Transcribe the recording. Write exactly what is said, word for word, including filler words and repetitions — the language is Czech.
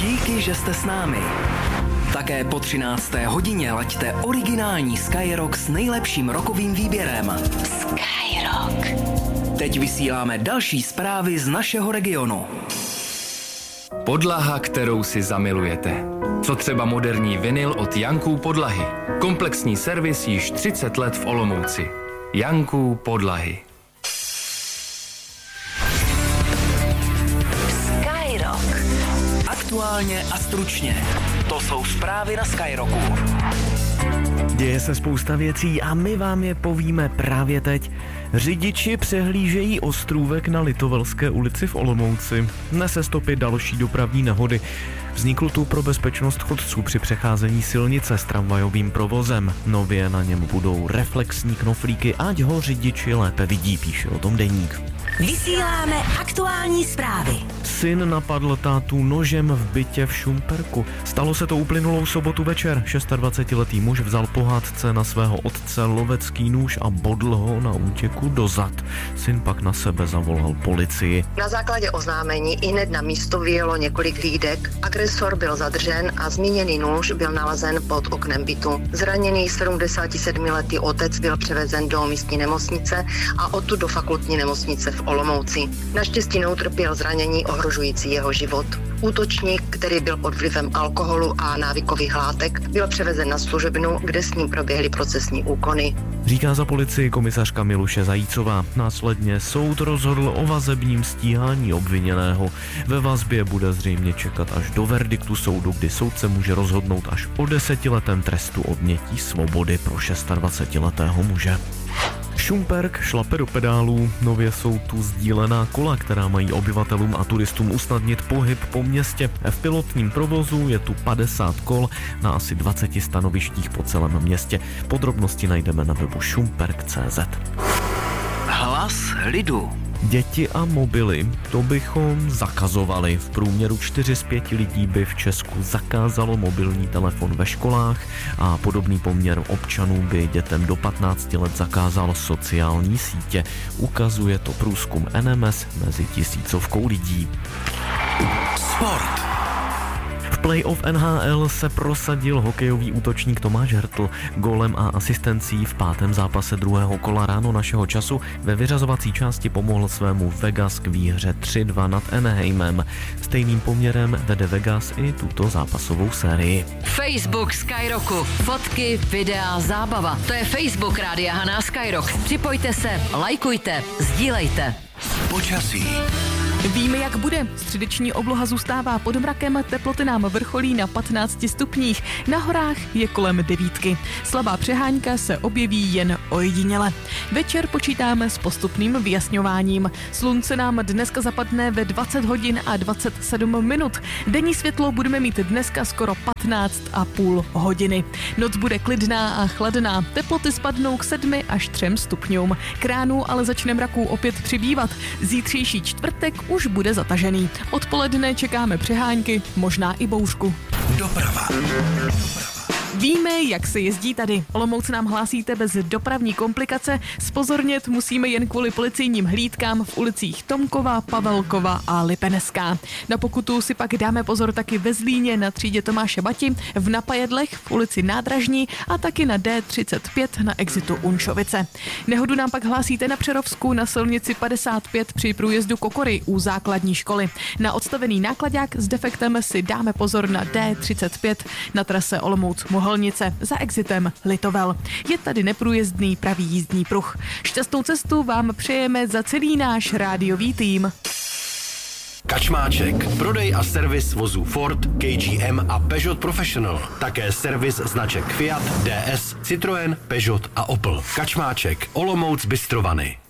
Díky, že jste s námi. Také po třinácté hodině laďte originální Skyrock s nejlepším rockovým výběrem. Skyrock. Teď vysíláme další zprávy z našeho regionu. Podlaha, kterou si zamilujete. Co třeba moderní vinyl od Janků Podlahy. Komplexní servis již třicet let v Olomouci. Janků Podlahy. Skyrock. Aktuálně a stručně. To jsou zprávy na Skyrocku. Děje se spousta věcí a my vám je povíme právě teď. Řidiči přehlížejí ostrůvek na Litovelské ulici v Olomouci. Nese stopy další dopravní nehody. Vznikl tu pro bezpečnost chodců při přecházení silnice s tramvajovým provozem. Nově na něm budou reflexní knoflíky, ať ho řidiči lépe vidí, píše o tom Deník. Vysíláme aktuální zprávy. Syn napadl tátu nožem v bytě v Šumperku. Stalo se to uplynulou sobotu večer. dvacetišestiletý muž vzal po hádce na svého otce lovecký nůž a bodl ho na útěku do zad. Syn pak na sebe zavolal policii. Na základě oznámení ihned na místo vyjelo několik hlídek. Agresor byl zadržen a zmíněný nůž byl nalezen pod oknem bytu. Zraněný sedmdesátisedmiletý otec byl převezen do místní nemocnice a odtud do fakultní nemocnice v Olomouci. Naštěstí neutrpěl zranění ohrožující jeho život. Útočník, který byl pod vlivem alkoholu a návykových látek, byl převezen na služebnu, kde s ním proběhly procesní úkony. Říká za policii komisařka Miluše Zajícová. Následně soud rozhodl o vazebním stíhání obviněného. Ve vazbě bude zřejmě čekat až do verdiktu soudu, kdy soudce může rozhodnout až o desetiletém trestu odnětí svobody pro dvacetišestiletého muže. Šumperk šlape do pedálů, nově jsou tu sdílená kola, která mají obyvatelům a turistům usnadnit pohyb po městě. V pilotním provozu je tu padesát kol na asi dvaceti stanovištích po celém městě. Podrobnosti najdeme na webu šumperk tečka cé zet. Hlas lidu. Děti a mobily, to bychom zakazovali. V průměru čtyři z pěti lidí by v Česku zakázalo mobilní telefon ve školách a podobný poměr občanů by dětem do patnácti let zakázal sociální sítě. Ukazuje to průzkum N M S mezi tisícovkou lidí. Sport. V playoff N H L se prosadil hokejový útočník Tomáš Hertl. Gólem a asistencí v pátém zápase druhého kola ráno našeho času ve vyřazovací části pomohl svému Vegas k výhře tři dva nad Anaheimem. Stejným poměrem vede Vegas i tuto zápasovou sérii. Facebook Skyrocku. Fotky, videa, zábava. To je Facebook Rádia Haná Skyrock. Připojte se, lajkujte, sdílejte. Počasí. Víme, jak bude. Středeční obloha zůstává pod mrakem, teploty nám vrcholí na patnácti stupních. Na horách je kolem devítky. Slabá přehánka se objeví jen ojediněle. Večer počítáme s postupným vyjasňováním. Slunce nám dneska zapadne ve dvacet hodin a dvacet sedm minut. Denní světlo budeme mít dneska skoro patnáct a půl hodiny. Noc bude klidná a chladná. Teploty spadnou k sedmi až třem stupňům. Kránů ale začne mraků opět přibývat. Zítřejší čtvrtek už bude zatažený. Odpoledne čekáme přehánky, možná i bouřku. Doprava. Víme, jak se jezdí tady. Olomouc nám hlásíte bez dopravní komplikace. Zpozornět musíme jen kvůli policijním hlídkám v ulicích Tomkova, Pavelkova a Lipeneská. Na pokutu si pak dáme pozor taky ve Zlíně na třídě Tomáše Bati, v Napajedlech v ulici Nádražní a taky na D třicet pět na exitu Unšovice. Nehodu nám pak hlásíte na Přerovsku na silnici padesát pět při průjezdu Kokory u základní školy. Na odstavený nákladák s defektem si dáme pozor na D třicet pět na trase Olomouc Moholnice za exitem Litovel. Je tady neprůjezdný pravý jízdní pruh. Šťastnou cestu vám přejeme za celý náš rádiový tým. Kačmáček. Prodej a servis vozů Ford, K G M a Peugeot Professional. Také servis značek Fiat, D S, Citroën, Peugeot a Opel. Kačmáček. Olomouc Bystrovany.